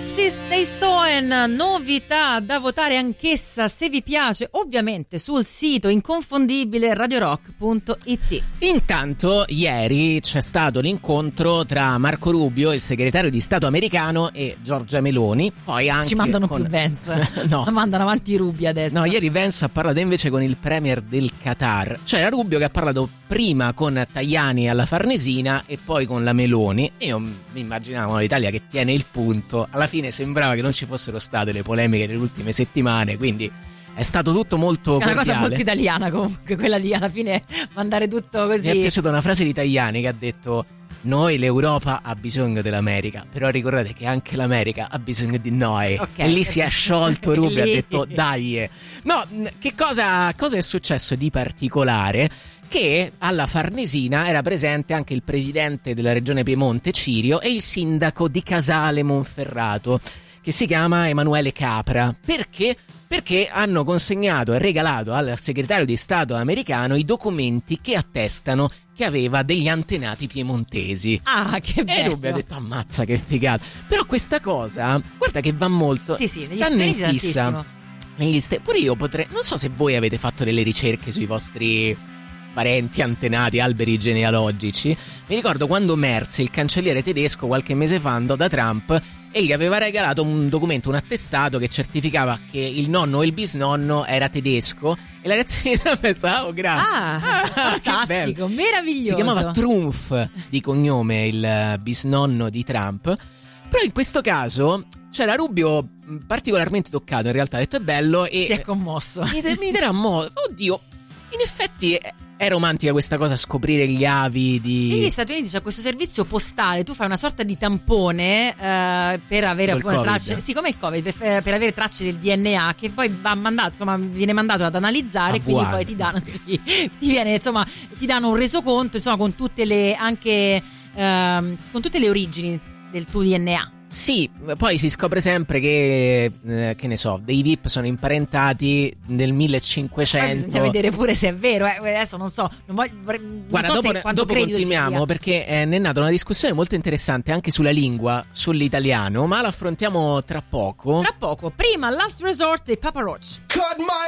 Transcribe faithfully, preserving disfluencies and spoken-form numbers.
Stay Soen, novità da votare anch'essa se vi piace, ovviamente sul sito inconfondibile radio rock punto it. Intanto ieri c'è stato l'incontro tra Marco Rubio, il segretario di Stato americano, e Giorgia Meloni. Poi anche ci mandano con... più Vance. No, mandano avanti Rubio adesso. No, ieri Vance ha parlato invece con il premier del Qatar. C'era Rubio che ha parlato prima con Tajani alla Farnesina e poi con la Meloni. Io mi immaginavo l'Italia che tiene il punto. Alla fine sembrava che non ci fossero state le polemiche nelle ultime settimane, quindi è stato tutto molto cordiale. È una cosa molto italiana comunque, quella di alla fine mandare tutto così. Mi è piaciuta una frase di Tajani che ha detto: noi, l'Europa ha bisogno dell'America, però ricordate che anche l'America ha bisogno di noi. Okay. E lì si è sciolto Rubio, ha detto dai. No, che cosa, cosa è successo di particolare? Che alla Farnesina era presente anche il presidente della regione Piemonte Cirio e il sindaco di Casale Monferrato, che si chiama Emanuele Capra. Perché? Perché hanno consegnato e regalato al segretario di Stato americano i documenti che attestano che aveva degli antenati piemontesi. Ah, che bello! E Rubio ha detto ammazza che figata. Però questa cosa, guarda che va molto. Sì, sì, stanno in fissa. Negli st- pure io potrei, non so se voi avete fatto delle ricerche sui vostri parenti, antenati, alberi genealogici. Mi ricordo quando Merz, il cancelliere tedesco, qualche mese fa andò da Trump e gli aveva regalato un documento, un attestato che certificava che il nonno o il bisnonno era tedesco, e la reazione di pensava, oh grazie. Ah, ah fantastico, meraviglioso. Si chiamava Trumpf di cognome il bisnonno di Trump. Però in questo caso c'era Rubio particolarmente toccato, in realtà ha detto è bello, e si è commosso. Mi, mi dirà mo, oddio, in effetti è romantica questa cosa, scoprire gli avi di... Negli Stati Uniti c'è questo servizio postale, tu fai una sorta di tampone eh, per avere appunto tracce, sì, come il Covid, per, per avere tracce del D N A, che poi va mandato, insomma, viene mandato ad analizzare, ah, quindi buono, poi ti danno sì, ti viene, insomma, ti danno un resoconto, insomma, con tutte le anche ehm, con tutte le origini del tuo D N A. Sì, poi si scopre sempre che, eh, che ne so, dei V I P sono imparentati nel millecinquecento. Poi bisogna vedere pure se è vero, eh. Adesso non so, non voglio, non Guarda, so dopo, se, dopo continuiamo, perché eh, ne è nata una discussione molto interessante anche sulla lingua, sull'italiano, ma la affrontiamo tra poco. Tra poco, prima Last Resort e Papa Roach.